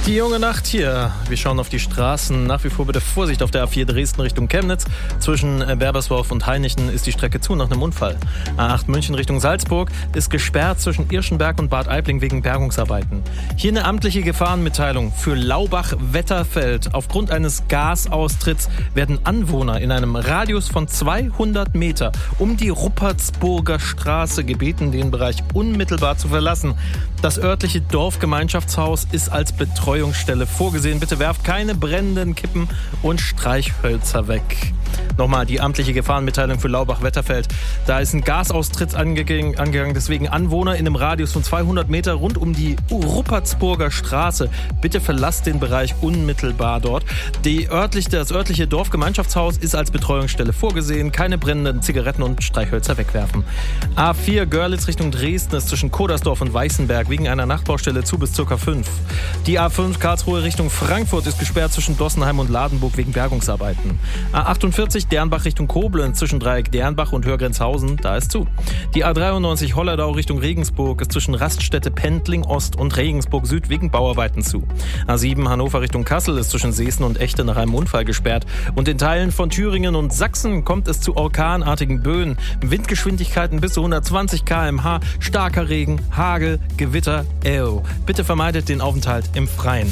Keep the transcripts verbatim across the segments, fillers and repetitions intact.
Die junge Nacht hier. Wir schauen auf die Straßen. Nach wie vor bitte Vorsicht auf der A vier Dresden Richtung Chemnitz. Zwischen Berbersdorf und Heinichen ist die Strecke zu nach einem Unfall. A acht München Richtung Salzburg ist gesperrt zwischen Irschenberg und Bad Aibling wegen Bergungsarbeiten. Hier eine amtliche Gefahrenmitteilung für Laubach-Wetterfeld. Aufgrund eines Gasaustritts werden Anwohner in einem Radius von zweihundert Meter um die Ruppertsburger Straße gebeten, den Bereich unmittelbar zu verlassen. Das örtliche Dorfgemeinschaftshaus ist als Betreuungsstelle vorgesehen. Bitte werft keine brennenden Kippen und Streichhölzer weg. Nochmal die amtliche Gefahrenmitteilung für Laubach-Wetterfeld. Da ist ein Gasaustritt angegangen, angegangen, deswegen Anwohner in einem Radius von zweihundert Meter rund um die Ruppertsburger Straße. Bitte verlasst den Bereich unmittelbar dort. Die örtliche, das örtliche Dorfgemeinschaftshaus ist als Betreuungsstelle vorgesehen. Keine brennenden Zigaretten und Streichhölzer wegwerfen. A vier Görlitz Richtung Dresden ist zwischen Kodersdorf und Weißenberg wegen einer Nachtbaustelle zu bis ca. fünf. Die A fünf Karlsruhe Richtung Frankfurt ist gesperrt zwischen Dossenheim und Ladenburg wegen Bergungsarbeiten. A achtundvierzig Dernbach Richtung Koblenz zwischen Dreieck Dernbach und Hörgrenzhausen, da ist zu. Die A dreiundneunzig Holledau Richtung Regensburg ist zwischen Raststätte Pendling Ost und Regensburg Süd wegen Bauarbeiten zu. A sieben Hannover Richtung Kassel ist zwischen Seesen und Echte nach einem Unfall gesperrt. Und in Teilen von Thüringen und Sachsen kommt es zu orkanartigen Böen. Windgeschwindigkeiten bis zu hundertzwanzig Kilometer pro Stunde, starker Regen, Hagel, Gewitter, Ew. Bitte vermeidet den Aufenthalt im Freien.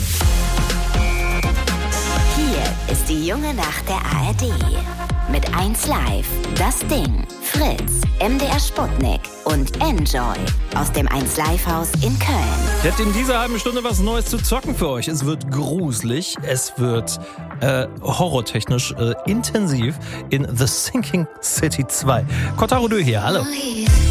Hier ist die junge Nacht der A R D. Mit eins Live, Das Ding, Fritz, M D R Sputnik und Enjoy aus dem eins Live Haus in Köln. Ich hätte in dieser halben Stunde was Neues zu zocken für euch. Es wird gruselig, es wird äh, horrortechnisch äh, intensiv in The Sinking City zwei. Kotaro Dö hier, hallo.